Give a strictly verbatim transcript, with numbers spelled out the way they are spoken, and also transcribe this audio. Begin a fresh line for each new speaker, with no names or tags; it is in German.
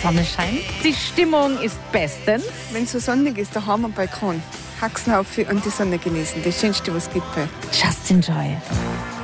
Sonne scheint, die Stimmung ist bestens.
Wenn es so sonnig ist, da haben wir einen Balkon. Haxenhaufe und die Sonne genießen. Das Schönste, was es gibt.
Just enjoy.